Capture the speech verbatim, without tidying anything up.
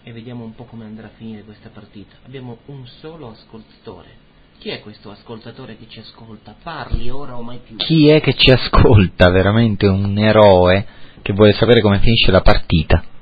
e vediamo un po' come andrà a finire questa partita. Abbiamo un solo ascoltatore. Chi è questo ascoltatore che ci ascolta? Parli ora o mai più. Chi è che ci ascolta? Veramente un eroe che vuole sapere come finisce la partita.